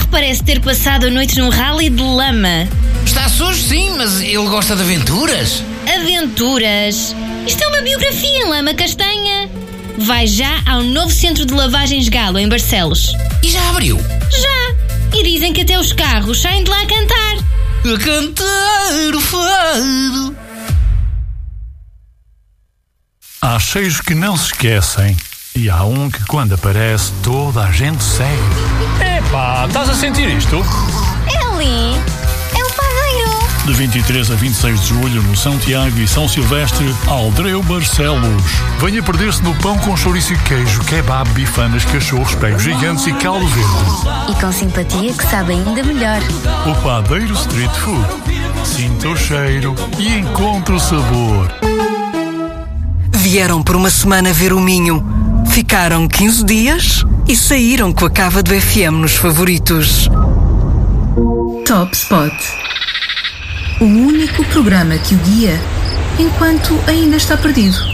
parece ter passado a noite num rally de lama. Está sujo, sim, mas ele gosta de aventuras. Aventuras? Isto é uma biografia em lama castanha. Vai já ao novo centro de lavagens Galo, em Barcelos. E já abriu? Já! E dizem que até os carros saem de lá a cantar. A cantar o fado. Há cheiros que não se esquecem. E há um que quando aparece toda a gente segue. Epá, estás a sentir isto? É ali! É o padeiro! De 23 a 26 de julho no São Tiago e São Silvestre, Aldreu Barcelos. Venha perder-se no pão com chouriço e queijo, kebab, bifanas, cachorros, pegos gigantes e caldo verde. E com simpatia que sabe ainda melhor. O Padeiro Street Food. Sinta o cheiro e encontre o sabor. Vieram por uma semana ver o Minho. Ficaram 15 dias e saíram com a cava do FM nos favoritos. Top Spot. O único programa que o guia enquanto ainda está perdido.